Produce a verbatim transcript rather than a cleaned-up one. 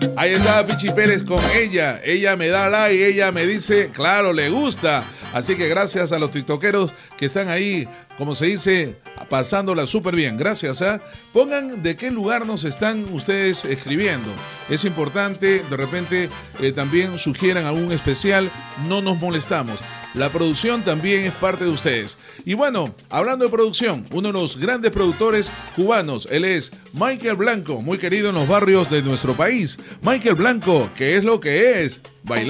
Ahí está Pichi Pérez con ella. Ella me da like, ella me dice, claro, le gusta. Así que gracias a los tiktokeros que están ahí, como se dice, pasándola súper bien. Gracias, ¿eh? Pongan de qué lugar nos están ustedes escribiendo. Es importante, de repente eh, también sugieran algún especial, no nos molestamos. La producción también es parte de ustedes. Y bueno, hablando de producción, uno de los grandes productores cubanos, él es Michael Blanco, muy querido en los barrios de nuestro país. Michael Blanco, ¿qué es lo que es? Bailar.